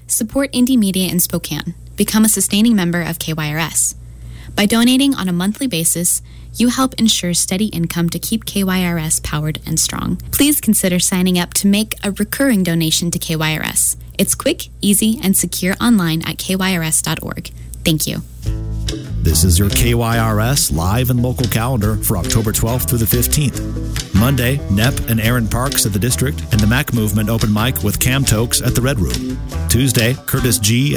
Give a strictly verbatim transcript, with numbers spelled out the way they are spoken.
Support indie media in Spokane. Become a sustaining member of K Y R S. By donating on a monthly basis, you help ensure steady income to keep K Y R S powered and strong. Please consider signing up to make a recurring donation to K Y R S. It's quick, easy, and secure online at K Y R S dot org. Thank you. This is your K Y R S live and local calendar for October twelfth through the fifteenth. Monday, N E P and Aaron Parks at the District and the Mac Movement open mic with Cam Tokes at the Red Room. Tuesday, Curtis G.